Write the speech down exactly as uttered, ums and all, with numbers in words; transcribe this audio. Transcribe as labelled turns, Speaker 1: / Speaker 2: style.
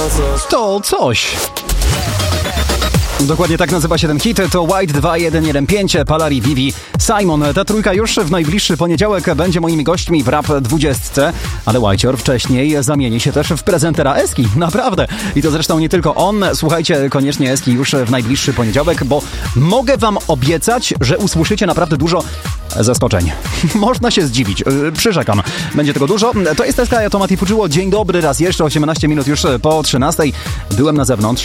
Speaker 1: To coś. Dokładnie tak nazywa się ten hit. To White dwa jeden jeden pięć, Palari, Vivi, Simon. Ta trójka już w najbliższy poniedziałek będzie moimi gośćmi w Rap dwudziestce, ale Whitecior wcześniej zamieni się też w prezentera Eski. Naprawdę. I to zresztą nie tylko on. Słuchajcie koniecznie Eski już w najbliższy poniedziałek, bo mogę wam obiecać, że usłyszycie naprawdę dużo zaskoczeń. Można się zdziwić. Przyrzekam. Będzie tego dużo. To jest Eska, ja to Mati Fuczuło. Dzień dobry raz jeszcze. osiemnaście minut już po trzynastej. Byłem na zewnątrz.